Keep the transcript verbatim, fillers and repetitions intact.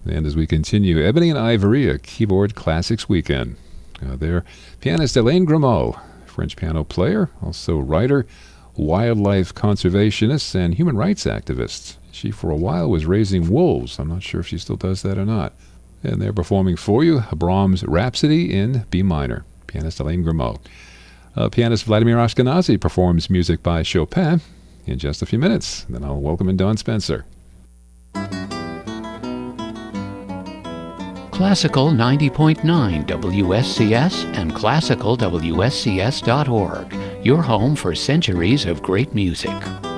And as we continue, Ebony and Ivory, a keyboard classics weekend. Uh, their pianist Elaine Grimaud, French piano player, also writer, wildlife conservationist, and human rights activist. She, for a while, was raising wolves. I'm not sure if she still does that or not. And they're performing for you Brahms' Rhapsody in B minor. Pianist Elaine Grimaud. Uh, pianist Vladimir Ashkenazy performs music by Chopin in just a few minutes. Then I'll welcome in Don Spencer. Classical ninety point nine W S C S and classical W S C S dot org, your home for centuries of great music.